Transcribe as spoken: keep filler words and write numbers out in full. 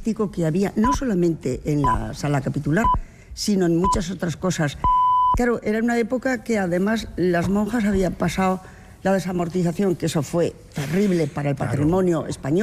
artístico que había, no solamente en la sala capitular, sino en muchas otras cosas. Claro, era una época que además las monjas habían pasado la desamortización, que eso fue terrible para el patrimonio español.